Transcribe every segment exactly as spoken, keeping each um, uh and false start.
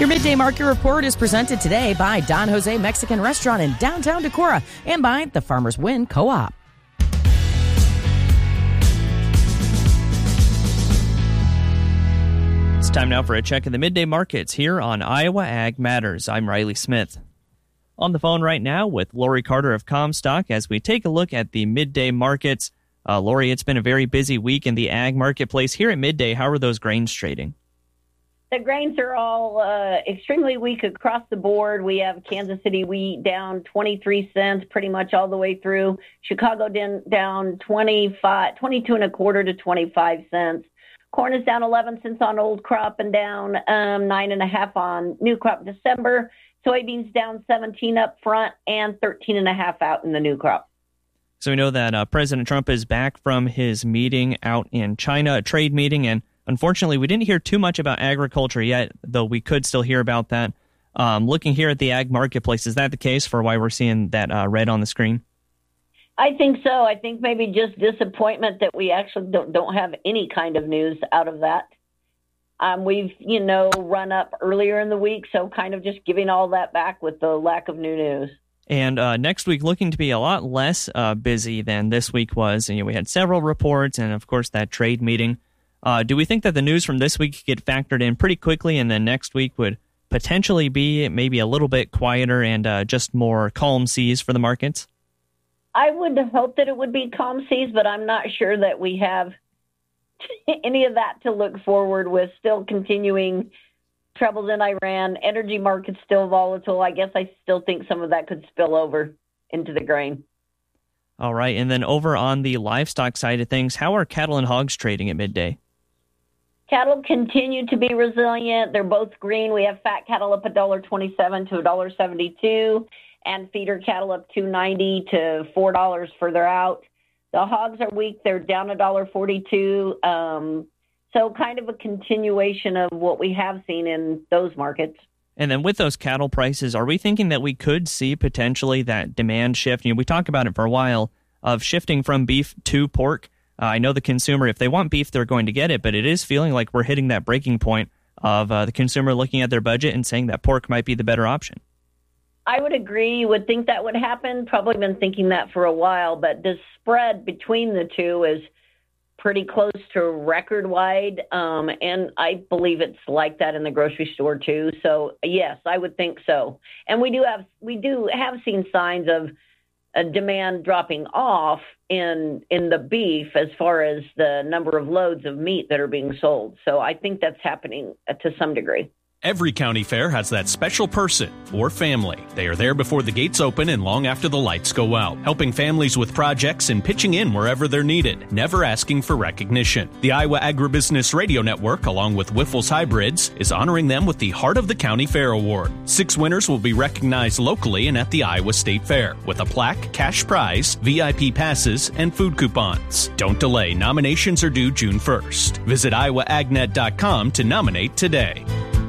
Your Midday Market Report is presented today by Don Jose Mexican Restaurant in downtown Decorah and by the Farmers Win Co-op. It's time now for a check of the midday markets here on Iowa Ag Matters. I'm Riley Smith. On the phone right now with Lori Carter of Comstock as we take a look at the midday markets. Uh, Lori, it's been a very busy week in the ag marketplace. Here at midday, how are those grains trading? The grains are all uh, extremely weak across the board. We have Kansas City wheat down twenty-three cents pretty much all the way through. Chicago down twenty-five, twenty-two and a quarter to twenty-five cents. Corn is down eleven cents on old crop and down um, nine and a half on new crop December. Soybeans down seventeen up front and thirteen and a half out in the new crop. So we know that uh, President Trump is back from his meeting out in China, a trade meeting, and unfortunately, we didn't hear too much about agriculture yet, though we could still hear about that. Um, looking here at the ag marketplace, is that the case for why we're seeing that uh, red on the screen? I think so. I think maybe just disappointment that we actually don't, don't have any kind of news out of that. Um, we've, you know, run up earlier in the week, so kind of just giving all that back with the lack of new news. And uh, next week looking to be a lot less uh, busy than this week was. And, you know, we had several reports and, of course, that trade meeting. Uh, do we think that the news from this week could get factored in pretty quickly and then next week would potentially be maybe a little bit quieter and uh, just more calm seas for the markets? I would hope that it would be calm seas, but I'm not sure that we have any of that to look forward with. Still continuing troubles in Iran, energy markets still volatile. I guess I still think some of that could spill over into the grain. All right, and then over on the livestock side of things, how are cattle and hogs trading at midday? Cattle continue to be resilient. They're both green. We have fat cattle up one dollar twenty-seven to one dollar seventy-two, and feeder cattle up two ninety to four dollars further out. The hogs are weak. They're down one dollar forty-two. Um, so kind of a continuation of what we have seen in those markets. And then with those cattle prices, are we thinking that we could see potentially that demand shift? You know, we talk about it for a while of shifting from beef to pork. Uh, I know the consumer, if they want beef, they're going to get it, but it is feeling like we're hitting that breaking point of uh, the consumer looking at their budget and saying that pork might be the better option. I would agree. You would think that would happen. Probably been thinking that for a while, but the spread between the two is pretty close to record wide, um, and I believe it's like that in the grocery store too. So yes, I would think so. And we do have we do have seen signs of a demand dropping off in in the beef as far as the number of loads of meat that are being sold. So I think that's happening to some degree. Every county fair has that special person or family. They are there before the gates open and long after the lights go out, helping families with projects and pitching in wherever they're needed, never asking for recognition. The Iowa Agribusiness Radio Network, along with Wyffels Hybrids, is honoring them with the Heart of the County Fair Award. Six winners will be recognized locally and at the Iowa State Fair, with a plaque, cash prize, V I P passes, and food coupons. Don't delay. Nominations are due June first. Visit iowa ag net dot com to nominate today.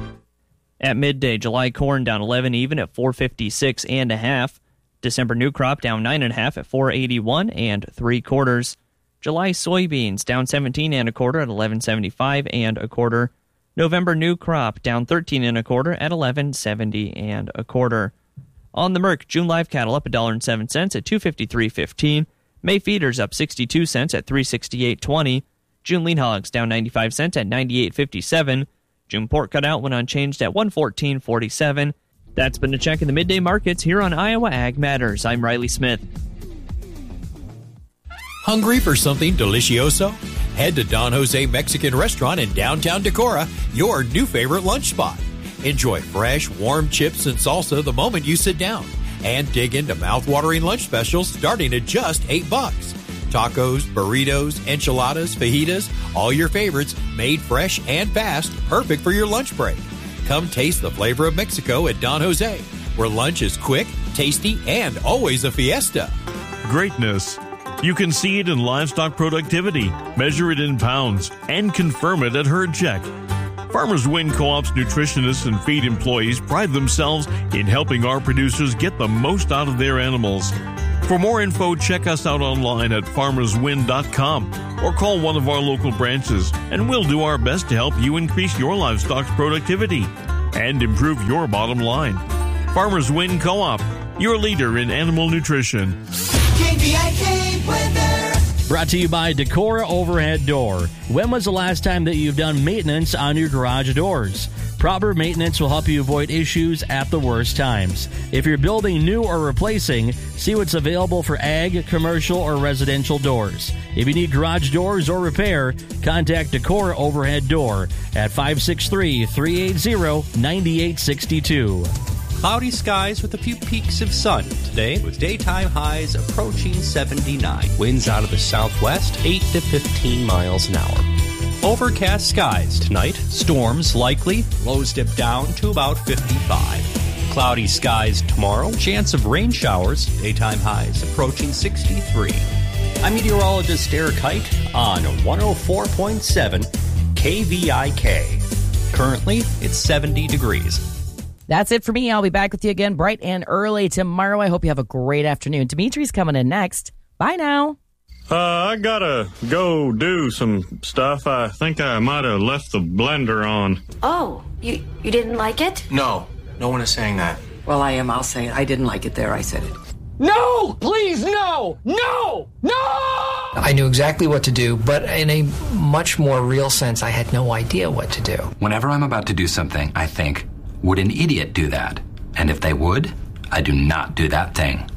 At midday, July corn down eleven even at four fifty-six and a half. December new crop down nine and a half at four eighty-one and three quarters. July soybeans down seventeen and a quarter at eleven seventy-five and a quarter. November new crop down thirteen and a quarter at eleven seventy and a quarter. On the Merc, June live cattle up a dollar and seven cents at two fifty-three fifteen. May feeders up sixty-two cents at three sixty-eight twenty. June lean hogs down ninety-five cents at ninety-eight fifty-seven. June pork cutout went unchanged at one fourteen forty-seven. That's been a check in the midday markets here on Iowa Ag Matters. I'm Riley Smith. Hungry for something delicioso? Head to Don Jose Mexican Restaurant in downtown Decorah, your new favorite lunch spot. Enjoy fresh, warm chips and salsa the moment you sit down, and dig into mouth-watering lunch specials starting at just eight bucks. Tacos, burritos, enchiladas, fajitas, all your favorites made fresh and fast, perfect for your lunch break. Come taste the flavor of Mexico at Don Jose, where lunch is quick, tasty, and always a fiesta. Greatness. You can see it in livestock productivity, measure it in pounds, and confirm it at Herd Check. Farmers Win Co-op's nutritionists and feed employees pride themselves in helping our producers get the most out of their animals. For more info, check us out online at farmers win dot com or call one of our local branches, and we'll do our best to help you increase your livestock's productivity. and improve your bottom line. Farmers Win Co-op, your leader in animal nutrition. K V I K weather. Brought to you by Decora Overhead Door. When was the last time that you've done maintenance on your garage doors? Proper maintenance will help you avoid issues at the worst times. If you're building new or replacing, see what's available for ag, commercial, or residential doors. If you need garage doors or repair, contact Decora Overhead Door at five six three, three eight zero, nine eight six two. Cloudy skies with a few peaks of sun today, with daytime highs approaching seventy-nine. Winds out of the southwest, eight to fifteen miles an hour. Overcast skies tonight, storms likely, lows dip down to about fifty-five. Cloudy skies tomorrow, chance of rain showers, daytime highs approaching sixty-three. I'm meteorologist Eric Height on one oh four point seven K V I K. Currently, it's seventy degrees. That's it for me. I'll be back with you again bright and early tomorrow. I hope you have a great afternoon. Dimitri's coming in next. Bye now. Uh, I gotta go do some stuff. I think I might have left the blender on. Oh, you you didn't like it? No, no one is saying that. Well, I am. I'll say it. I didn't like it there. I said it. No! Please, no! No! No! I knew exactly what to do, but in a much more real sense, I had no idea what to do. Whenever I'm about to do something, I think, would an idiot do that? And if they would, I do not do that thing.